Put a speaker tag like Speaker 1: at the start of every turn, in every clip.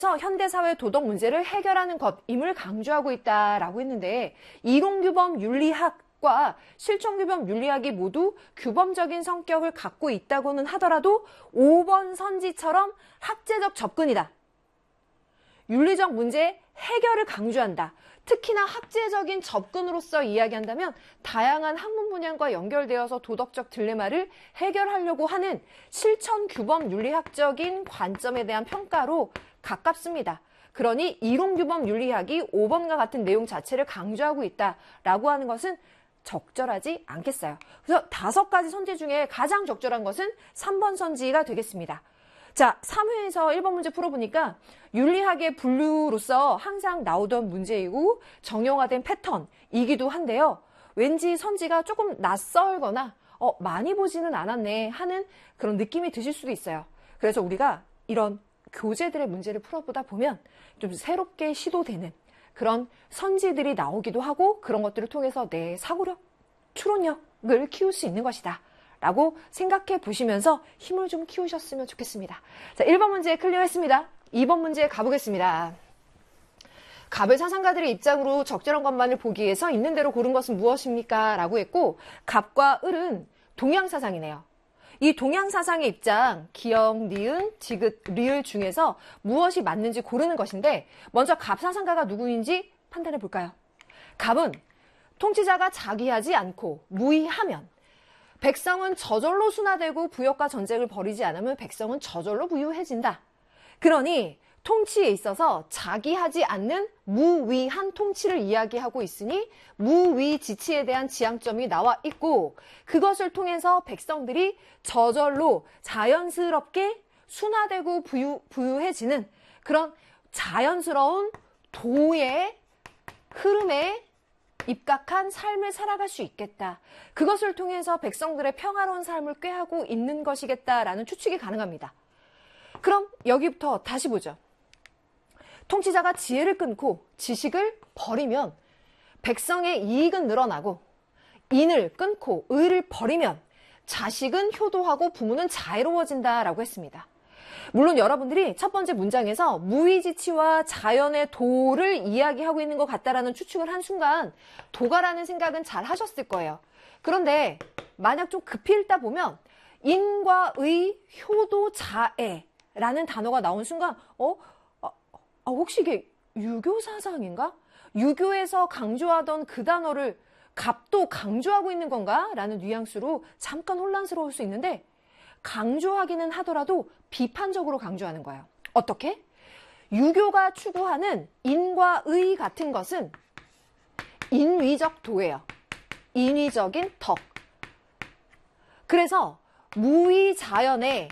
Speaker 1: 현대사회 도덕 문제를 해결하는 것임을 강조하고 있다라고 했는데, 이론규범 윤리학과 실존규범 윤리학이 모두 규범적인 성격을 갖고 있다고는 하더라도 5번 선지처럼 학제적 접근이다. 윤리적 문제 해결을 강조한다. 특히나 학제적인 접근으로서 이야기한다면 다양한 학문 분야과 연결되어서 도덕적 딜레마를 해결하려고 하는 실천규범 윤리학적인 관점에 대한 평가로 가깝습니다. 그러니 이론규범 윤리학이 5번과 같은 내용 자체를 강조하고 있다라고 하는 것은 적절하지 않겠어요. 그래서 5가지 선지 중에 가장 적절한 것은 3번 선지가 되겠습니다. 자, 3회에서 1번 문제 풀어보니까 윤리학의 분류로서 항상 나오던 문제이고 정형화된 패턴이기도 한데요. 왠지 선지가 조금 낯설거나 많이 보지는 않았네 하는 그런 느낌이 드실 수도 있어요. 그래서 우리가 이런 교재들의 문제를 풀어보다 보면 좀 새롭게 시도되는 그런 선지들이 나오기도 하고, 그런 것들을 통해서 내 사고력, 추론력을 키울 수 있는 것이다 라고 생각해 보시면서 힘을 좀 키우셨으면 좋겠습니다. 자, 1번 문제 클리어했습니다. 2번 문제 가보겠습니다. 갑을 사상가들의 입장으로 적절한 것만을 보기 위해서 있는 대로 고른 것은 무엇입니까? 라고 했고, 갑과 을은 동양사상이네요. 이 동양사상의 입장, 기역, 니은, 지읒, 리을 중에서 무엇이 맞는지 고르는 것인데, 먼저 갑사상가가 누구인지 판단해 볼까요? 갑은 통치자가 자기하지 않고 무의하면, 백성은 저절로 순화되고 부역과 전쟁을 벌이지 않으면 백성은 저절로 부유해진다. 그러니 통치에 있어서 자기하지 않는 무위한 통치를 이야기하고 있으니 무위지치에 대한 지향점이 나와 있고, 그것을 통해서 백성들이 저절로 자연스럽게 순화되고 부유해지는 그런 자연스러운 도의 흐름에 입각한 삶을 살아갈 수 있겠다. 그것을 통해서 백성들의 평화로운 삶을 꾀하고 있는 것이겠다라는 추측이 가능합니다. 그럼 여기부터 다시 보죠. 통치자가 지혜를 끊고 지식을 버리면 백성의 이익은 늘어나고, 인을 끊고 의를 버리면 자식은 효도하고 부모는 자애로워진다라고 했습니다. 물론 여러분들이 첫 번째 문장에서 무의지치와 자연의 도를 이야기하고 있는 것 같다라는 추측을 한 순간 도가라는 생각은 잘 하셨을 거예요. 그런데 만약 좀 급히 읽다 보면 인과 의, 효도, 자애라는 단어가 나온 순간 혹시 이게 유교 사상인가? 유교에서 강조하던 그 단어를 갑도 강조하고 있는 건가? 라는 뉘앙스로 잠깐 혼란스러울 수 있는데, 강조하기는 하더라도 비판적으로 강조하는 거예요. 어떻게? 유교가 추구하는 인과 의 같은 것은 인위적 도예요. 인위적인 덕. 그래서 무위자연의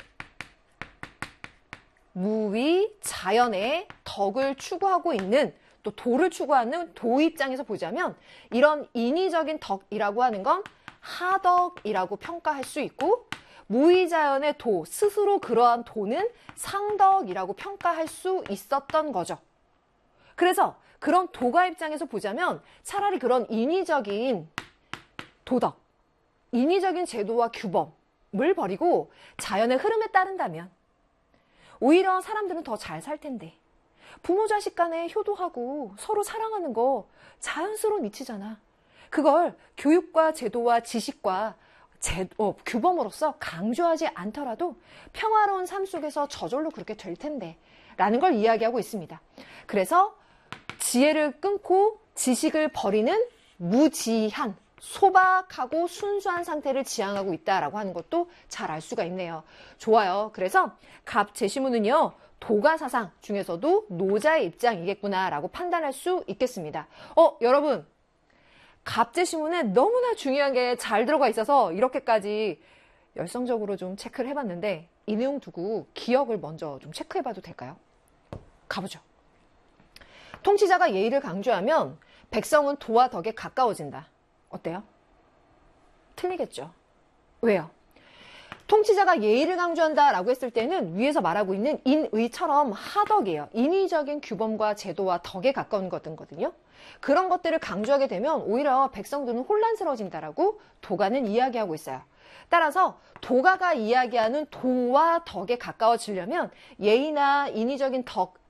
Speaker 1: 덕을 추구하고 있는, 또 도를 추구하는 도 입장에서 보자면 이런 인위적인 덕이라고 하는 건 하덕이라고 평가할 수 있고, 무위자연의 도, 스스로 그러한 도는 상덕이라고 평가할 수 있었던 거죠. 그래서 그런 도가 입장에서 보자면 차라리 그런 인위적인 도덕, 인위적인 제도와 규범을 버리고 자연의 흐름에 따른다면 오히려 사람들은 더 잘 살 텐데, 부모 자식 간에 효도하고 서로 사랑하는 거 자연스러운 이치잖아. 그걸 교육과 제도와 지식과 규범으로서 강조하지 않더라도 평화로운 삶 속에서 저절로 그렇게 될 텐데 라는 걸 이야기하고 있습니다. 그래서 지혜를 끊고 지식을 버리는 무지한, 소박하고 순수한 상태를 지향하고 있다라고 하는 것도 잘 알 수가 있네요. 좋아요. 그래서 갑 제시문은요, 도가 사상 중에서도 노자의 입장이겠구나라고 판단할 수 있겠습니다. 여러분, 갑 제시문에 너무나 중요한 게 잘 들어가 있어서 이렇게까지 열성적으로 좀 체크를 해봤는데, 이 내용 두고 기억을 먼저 좀 체크해봐도 될까요? 가보죠. 통치자가 예의를 강조하면 백성은 도와 덕에 가까워진다. 어때요? 틀리겠죠. 왜요? 통치자가 예의를 강조한다라고 했을 때는 위에서 말하고 있는 인의처럼 하덕이에요. 인위적인 규범과 제도와 덕에 가까운 것들거든요. 그런 것들을 강조하게 되면 오히려 백성들은 혼란스러워진다라고 도가는 이야기하고 있어요. 따라서 도가가 이야기하는 도와 덕에 가까워지려면 예의나 인위적인 덕,